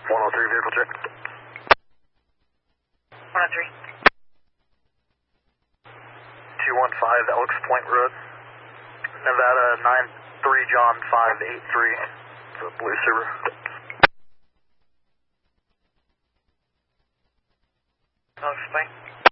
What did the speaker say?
103 vehicle check. 103. 215, that looks Point Road. Nevada 93 John 583. It's a blue Subaru. That looks Point.